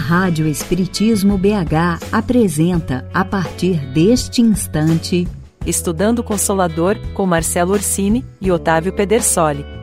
Rádio Espiritismo BH apresenta, a partir deste instante, Estudando Consolador, com Marcelo Orsini e Otávio Pedersoli.